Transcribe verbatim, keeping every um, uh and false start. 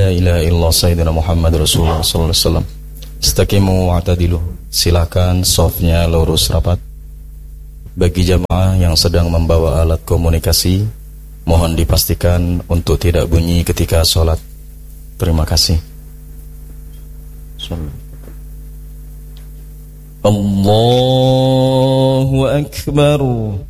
la ilaha illallah sayyidina Muhammad Rasulullah sallallahu alaihi wasallam. Istaqimu wa'tadilu. Silakan softnya lurus rapat. Bagi jamaah yang sedang membawa alat komunikasi, mohon dipastikan untuk tidak bunyi ketika sholat. Terima kasih. Allahu Akbar.